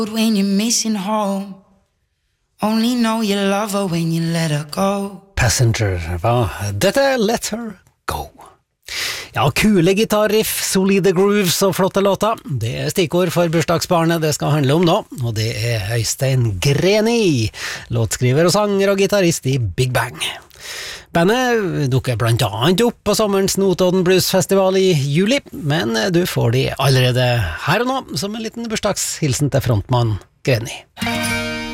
When you're missing home, only know you love her when you let her go. Passenger var dette Let Her Go. Ja, kule gitarriff, solide grooves og flotte låter. Det er stikkord for bursdagsbarnet det skal handle om nå, og det er Øystein Greni, låtskriver og sanger og gitarrist i Big Bang. Bandet dukker blant annet opp på sommerens Notodden Bluesfestival i juli, men du får de allerede her og nå som en liten bursdagshilsen til frontmann Greni.